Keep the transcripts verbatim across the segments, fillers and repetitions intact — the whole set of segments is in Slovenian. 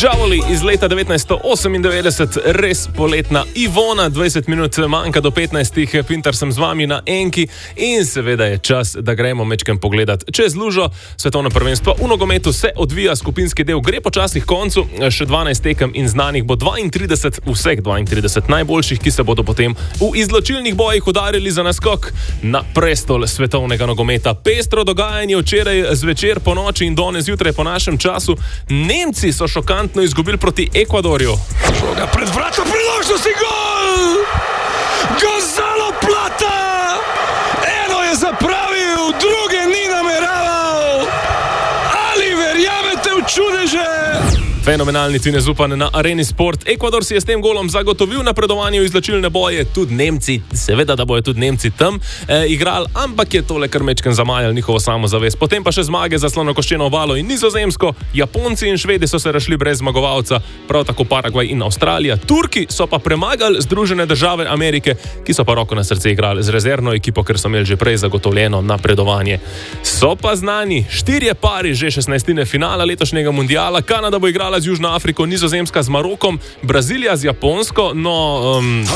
Javoli iz leta devetnajststo osemindevetdeset, res poletna Ivona, dvajset minut manjka do petnajstih, Pintar sem z vami na Enki in seveda je čas, da gremo mečkem pogledat čez lužo. Svetovno prvenstvo v nogometu se odvija, skupinski del gre počasi k koncu, še dvanajst tekem in znanih bo dvaintrideset, vseh dvaintrideset najboljših, ki se bodo potem v izločilnih bojih udarili za naskok na prestol svetovnega nogometa. Pestro dogajanje včeraj zvečer, po noči in danes zjutraj po našem času. Nemci so šokantno izgubili proti Ekvadorju. Žoga pred vratom, priložnosti, gol! Gonzalo Plata! Eno je zapravil, druge ni nameraval! Ali verjamete v čudeže? Fenomenalni Tine Zupan na Areni Sport. Ekvador si je s tem golom zagotovil napredovanje v izločilne boje, tudi Nemci, seveda, da bojo tudi Nemci tam e, igrali, ampak je tole kar mečken zamajal njihovo samozavest. Potem pa še zmage za slonokoščeno obalo in Nizozemsko. Japonci in Švedi so se rašli brez zmagovalca, prav tako Paragvaj in Avstralija. Turki so pa premagali Združene države Amerike, ki so pa roko na srce igrali z rezervno ekipo, ker so imeli že prej zagotovljeno napredovanje. So pa znani štirje pari že šestnajstine finala letošnjega mundiala. Kanada bo igrala z Južno Afriko, Nizozemska z Marokom, Brazilija z Japonsko, no... Um...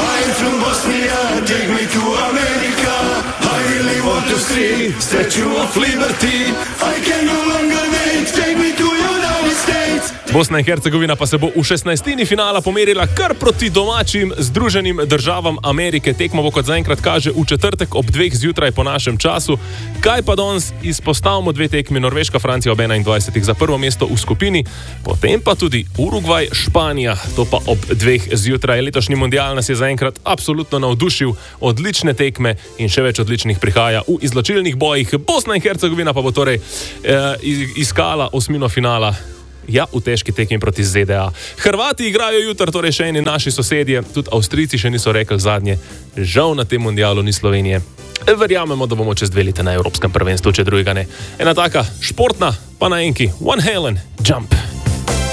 Bosna in Hercegovina pa se bo v šestnajstini finala pomerila kar proti domačim Združenim državam Amerike. Tekmo bo, kot zaenkrat kaže, v četrtek ob dveh zjutraj po našem času. Kaj pa danes izpostavimo dve tekmi, Norveška, Francija ob enaindvajsetih za prvo mesto v skupini, potem pa tudi Urugvaj, Španija, to pa ob dveh zjutraj. Letošnji mundial nas je zaenkrat absolutno navdušil, odlične tekme in še več odličnih prihaja v izločilnih bojih. Bosna in Hercegovina pa bo torej eh, iskala osmino finala. Ja, v težki tekmi proti Z D A. Hrvati igrajo jutri, torej še eni naši sosedje, tudi Avstrijci še niso rekli zadnje. Žal na tem mundialu ni Slovenije. Verjamemo, da bomo čez dve leti na Evropskem prvenstvu, če drugega ne. Ena taka športna, pa na Enki. Van Halen, Jump.